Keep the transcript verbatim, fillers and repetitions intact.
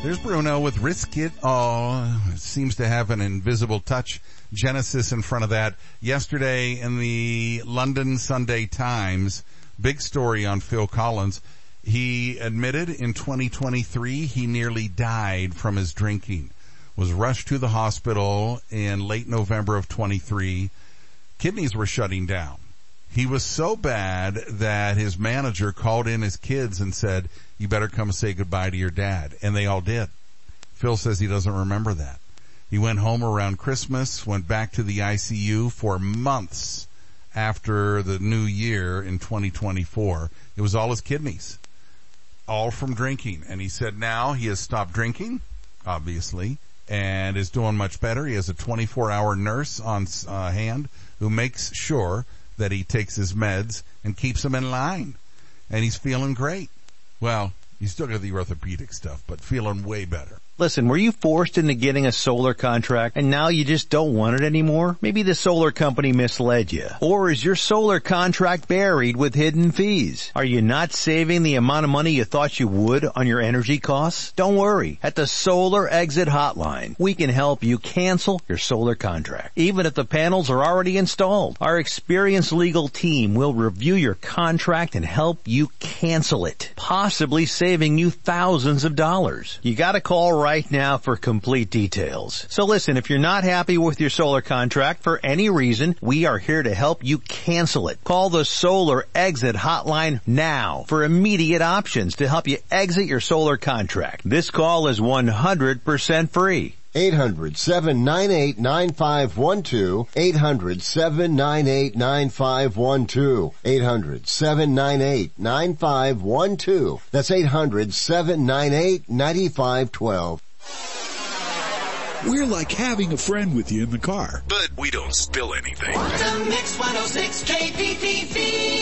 There's Bruno with Risk It All. It seems to have an invisible touch. Genesis in front of that. Yesterday in the London Sunday Times, big story on Phil Collins. He admitted in twenty twenty-three he nearly died from his drinking. Was rushed to the hospital in late November of twenty-three. Kidneys were shutting down. He was so bad that his manager called in his kids and said, you better come say goodbye to your dad. And they all did. Phil says he doesn't remember that. He went home around Christmas, went back to the I C U for months after the new year in twenty twenty-four. It was all his kidneys, all from drinking. And he said now he has stopped drinking, obviously, and is doing much better. He has a twenty-four hour nurse on uh, hand who makes sure that he takes his meds and keeps them in line. And he's feeling great. Well, he's still got the orthopedic stuff, but feeling way better. Listen, were you forced into getting a solar contract and now you just don't want it anymore? Maybe the solar company misled you. Or is your solar contract buried with hidden fees? Are you not saving the amount of money you thought you would on your energy costs? Don't worry. At the Solar Exit Hotline, we can help you cancel your solar contract, even if the panels are already installed. Our experienced legal team will review your contract and help you cancel it, possibly saving you thousands of dollars. You gotta call right now for complete details. So listen, if you're not happy with your solar contract for any reason, we are here to help you cancel it. Call the Solar Exit Hotline now for immediate options to help you exit your solar contract. This call is one hundred percent free. eight hundred, seven nine eight, nine five one two. eight hundred, seven nine eight, nine five one two. eight hundred, seven nine eight, nine five one two. That's eight hundred, seven nine eight, nine five one two. We're like having a friend with you in the car, but we don't spill anything. The Mix one oh six K P P V.